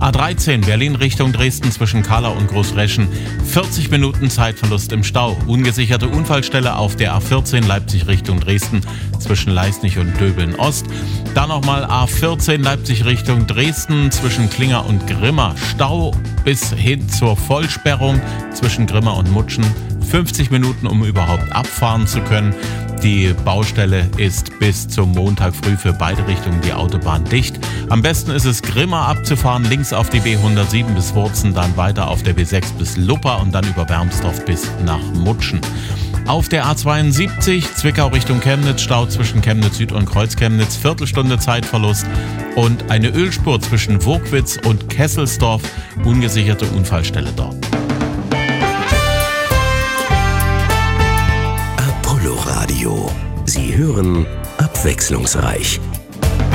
A13 Berlin Richtung Dresden zwischen Kahla und Großreschen. 40 Minuten Zeitverlust im Stau. Ungesicherte Unfallstelle auf der A14 Leipzig Richtung Dresden zwischen Leisnig und Döbeln Ost. Dann nochmal A14 Leipzig Richtung Dresden zwischen Klinger und Grimma. Stau bis hin zur Vollsperrung zwischen Grimma und Mutschen. 50 Minuten, um überhaupt abfahren zu können. Die Baustelle ist bis zum Montag früh für beide Richtungen die Autobahn dicht. Am besten ist es, Grimma abzufahren, links auf die B107 bis Wurzen, dann weiter auf der B6 bis Luppa und dann über Wermsdorf bis nach Mutschen. Auf der A72 Zwickau Richtung Chemnitz, Stau zwischen Chemnitz Süd und Kreuzchemnitz, Viertelstunde Zeitverlust und eine Ölspur zwischen Wurkwitz und Kesselsdorf, ungesicherte Unfallstelle dort. Apollo Radio. Sie hören abwechslungsreich.